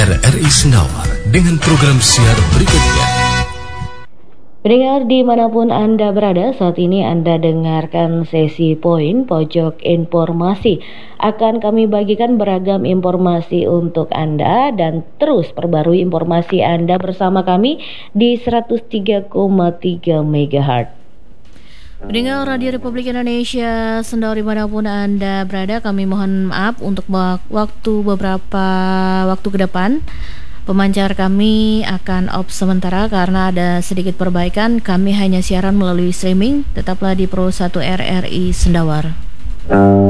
RRI Sendawar dengan program siar berikutnya. Pendengar dimanapun Anda berada, saat ini Anda dengarkan sesi Poin Pojok Informasi. Akan kami bagikan beragam informasi untuk Anda dan terus perbarui informasi Anda bersama kami di 103,3 MHz. Pendengar Radio Republik Indonesia Sendawar dimanapun Anda berada, kami mohon maaf untuk beberapa waktu ke depan. Pemancar kami akan off sementara karena ada sedikit perbaikan. Kami hanya siaran melalui streaming. Tetaplah di Pro 1 RRI Sendawar.